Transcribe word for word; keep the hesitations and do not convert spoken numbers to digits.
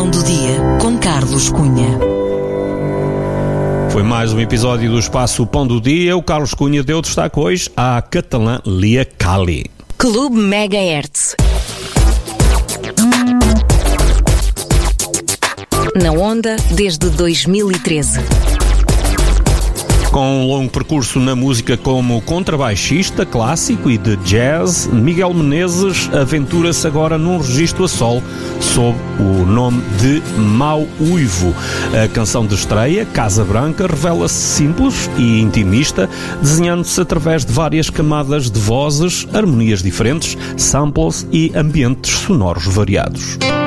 Pão do Dia com Carlos Cunha. Foi mais um episódio do Espaço Pão do Dia. O Carlos Cunha deu destaque hoje à catalã Lia Cali. Clube Megahertz. Na onda desde dois mil e treze. Com um longo percurso na música como contrabaixista clássico e de jazz, Miguel Menezes aventura-se agora num registro a solo sob o nome de Mau Uivo. A canção de estreia, Casa Branca, revela-se simples e intimista, desenhando-se através de várias camadas de vozes, harmonias diferentes, samples e ambientes sonoros variados.